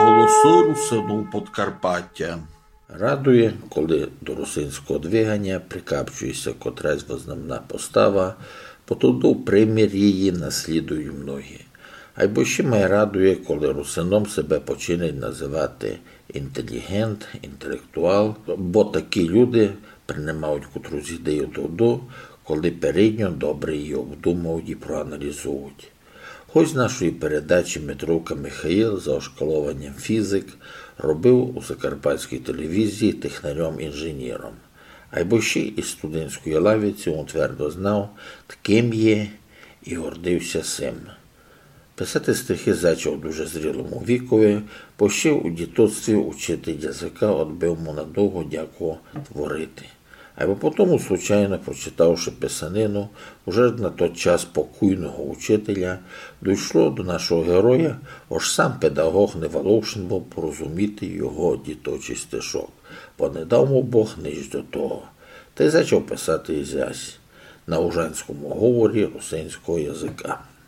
голосу русину Подкарпаття. Радує, коли до русинського двигання прикапчується котрась вознамна постава, потуду примір її наслідують многі. Айбо ще май радує, коли русином себе починить називати інтелігент, інтелектуал, бо такі люди приймають котрусь ідею тоді, коли передньо добре її обдумують і проаналізують. Хоч з нашої передачі Митровка Михаїл за ошкалованням фізик робив у закарпатській телевізії технарем-інженером. Айбо ще із студентської лавиці він твердо знав, ким є і гордився сим. Писати стихи зачав дуже зрілому вікові, бо ще у дітоцтві учитель язика отбив му надовго дякую творити. Або потому, случайно прочитавши писанину, уже на той час покійного учителя, дійшло до нашого героя, аж сам педагог не волошен був порозуміти його діточий стишок, бо не дав му Бог ніч до того. Та й почав писати ізясь на ужанському говорі русинського язика.